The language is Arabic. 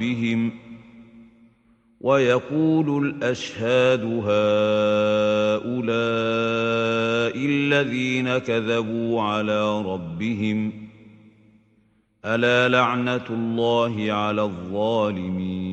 ربهم ويقول الأشهاد هؤلاء الذين كذبوا على ربهم ألا لعنة الله على الظالمين